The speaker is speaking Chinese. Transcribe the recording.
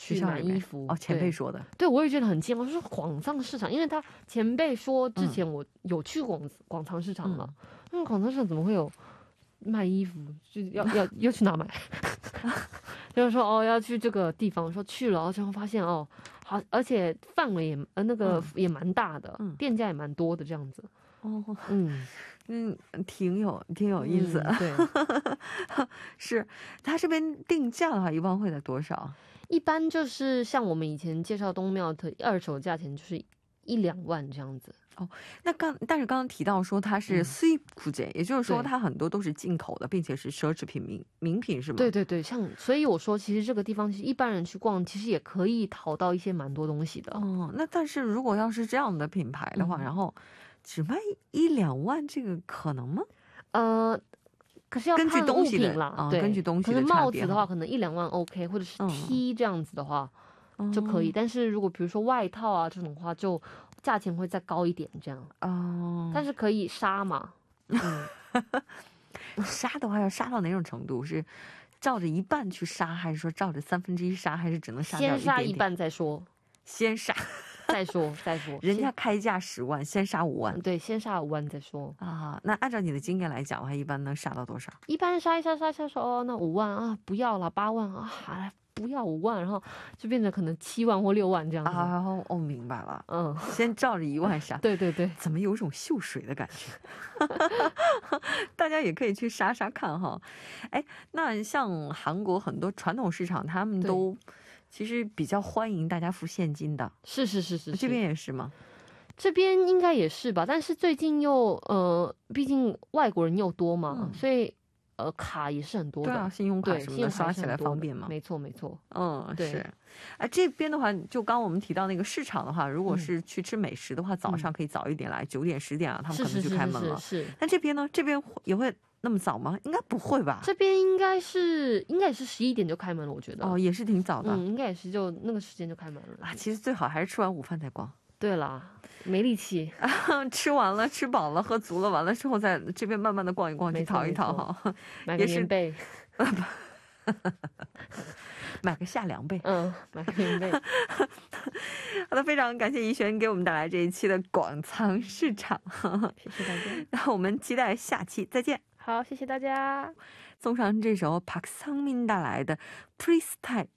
去买衣服。 前辈说的。 对，我也觉得很惊讶，我说广藏市场，因为他前辈说之前我有去广藏市场了，那广藏市场怎么会有卖衣服，就要去哪买？就是说哦，要去这个地方，说去了，然后发现哦，好，而且范围也那个也蛮大的，店家也蛮多的这样子。 挺有意思。 对， 是他这边定价的话一般会在多少？ 一般就是像我们以前介绍东庙的二手价钱就是1-2万这样子。 那但是刚刚提到说它是수입 구제，也就是说它很多都是进口的，并且是奢侈品名品是吗？ 对对对，所以我说其实这个地方其实一般人去逛其实也可以淘到一些蛮多东西的。 那但是如果要是这样的品牌的话，然后只卖1-2万，这个可能吗？ 可是要看物品啦，对， 根据东西的差别。 可是帽子的话可能1-2万 OK， 或者是 T 这样子的话就可以，但是如果比如说外套啊这种话就价钱会再高一点这样。但是可以杀嘛。 杀的话要杀到哪种程度？是照着一半去杀，还是说照着1/3杀，还是只能杀掉一点点？ 先杀一半再说。 先杀再说人家开价10万，先杀5万。 对，先杀5万再说。 那按照你的经验来讲的话，一般能杀到多少？ 一般杀一杀说那5万啊，不要了8万啊，不要5万，然后就变成可能7万或6万这样子。 明白了。先照着1万杀。 对对对， 怎么有种秀水的感觉？大家也可以去杀杀看哈。那像韩国很多传统市场，他们都其实比较欢迎大家付现金的。 是， 这边也是吗？ 这边应该也是吧，但是最近又毕竟外国人又多嘛，所以卡也是很多的。 对啊，信用卡什么的刷起来方便嘛。 没错。 是。这边的话，就刚我们提到那个市场的话，如果是去吃美食的话，早上可以早一点来，9点10点啊，他们可能就开门了。 是。 但这边呢，这边也会那么早吗？应该不会吧。 这边应该也是11点就开门了，我觉得。 也是挺早的。 应该也是就那个时间就开门了。 其实最好还是吃完午饭再逛。 对啦，没力气。 吃完了，吃饱了，喝足了，完了之后在这边慢慢的逛一逛，去淘一淘哈。 买个棉被。 买个夏凉被。 买个棉被。 好的，非常感谢怡璇给我们带来这一期的广藏市场。 谢谢大家。 那我们期待下期再见。 好，谢谢大家。 送上这首박상민带来的 Freestyle